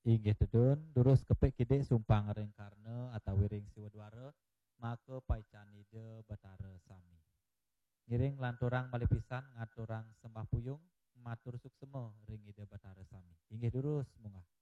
Inggih tudun, durus kepek kide sumpang ring karna atau wiring siwadwara, maka paicanide batara sami. Ngiring lanturang malipisan ngaturang sembah puyung, matur suksema ring ide batara sami. Inggih durus mungah.